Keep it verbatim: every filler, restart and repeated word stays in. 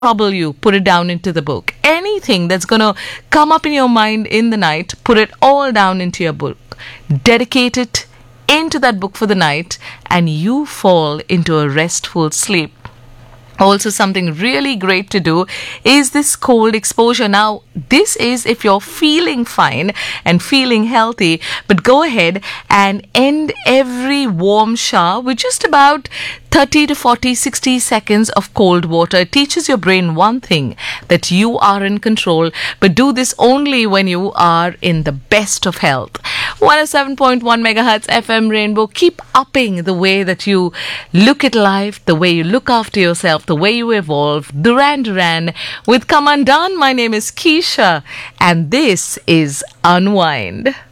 trouble you, put it down into the book. Anything that's going to come up in your mind in the night, put it all down into your book. Dedicate it into that book for the night, and you fall into a restful sleep. Also, something really great to do is this cold exposure. Now, this is if you're feeling fine and feeling healthy, but go ahead and end every warm shower with just about thirty to forty, sixty seconds of cold water. It teaches your brain one thing, that you are in control, but do this only when you are in the best of health. one oh seven point one megahertz F M Rainbow. Keep upping the way that you look at life, the way you look after yourself, the way you evolve. Duran Duran with Come Undone. My name is Keisha, and this is Unwind.